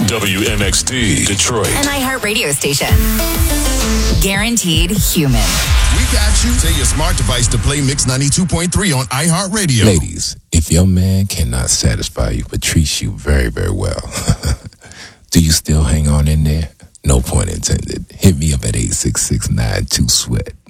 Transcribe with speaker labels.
Speaker 1: WMXD, Detroit.
Speaker 2: An iHeart radio station. Guaranteed human.
Speaker 3: We got you. Tell your smart device to play Mix 92.3 on iHeartRadio.
Speaker 4: Ladies, if your man cannot satisfy you but treats you very, very well, do you still hang on in there? No point intended. Hit me up at 86692-SWEAT.